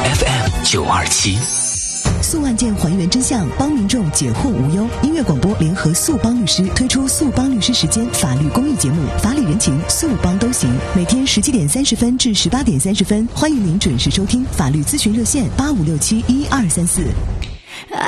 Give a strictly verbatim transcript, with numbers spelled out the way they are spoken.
F M 九二七。 诉案件还原真相，帮民众解惑无忧。音乐广播联合速帮律师推出速帮律师时间法律公益节目，法理人情速帮都行。每天十七点三十分至十八点三十分，欢迎您准时收听。法律咨询热线八五六七一二三四。